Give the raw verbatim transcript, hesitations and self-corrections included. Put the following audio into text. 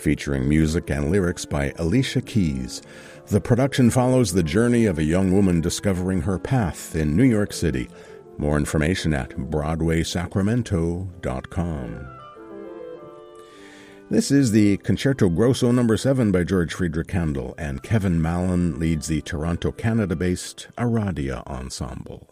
featuring music and lyrics by Alicia Keys. The production follows the journey of a young woman discovering her path in New York City. More information at broadway sacramento dot com. This is the Concerto Grosso number seven by George Friedrich Handel, and Kevin Mallon leads the Toronto, Canada-based Aradia Ensemble.